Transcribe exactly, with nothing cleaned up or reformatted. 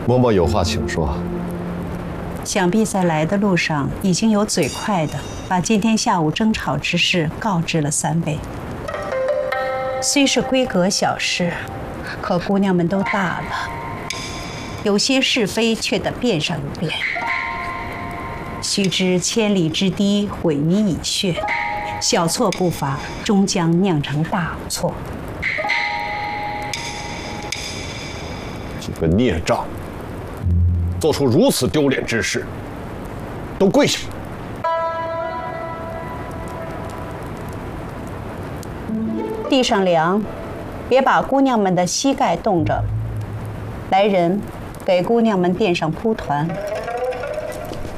嬷嬷有话请说。 想必在来的路上，已经有嘴快的把今天下午争吵之事告知了三位。虽是闺阁小事，可姑娘们都大了，有些是非却得辩上一辩。须知千里之堤，毁于蚁穴，小错不法，终将酿成大错。 几个孽障，做出如此丢脸之事，都跪下！ 地上凉，别把姑娘们的膝盖冻着了。来人，给姑娘们垫上铺团。